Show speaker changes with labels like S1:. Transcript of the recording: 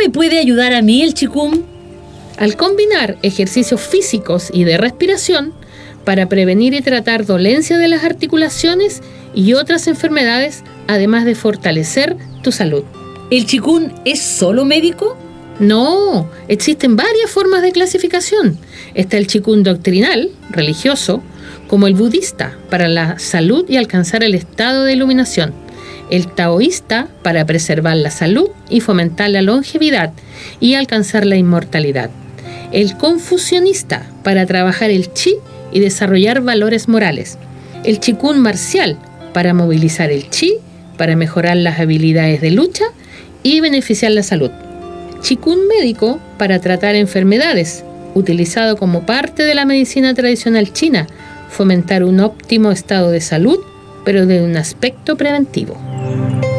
S1: me puede ayudar a mí el Qigong?
S2: Al combinar ejercicios físicos y de respiración para prevenir y tratar dolencias de las articulaciones y otras enfermedades, además de fortalecer tu salud.
S1: ¿El Qigong es solo médico?
S2: No, existen varias formas de clasificación. Está el Qigong doctrinal, religioso, como el budista, para la salud y alcanzar el estado de iluminación. El taoísta, para preservar la salud y fomentar la longevidad y alcanzar la inmortalidad. El confucionista, para trabajar el chi y desarrollar valores morales. El Qigong marcial, para movilizar el chi, para mejorar las habilidades de lucha y beneficiar la salud. Qigong médico, para tratar enfermedades, utilizado como parte de la medicina tradicional china, fomentar un óptimo estado de salud, pero de un aspecto preventivo.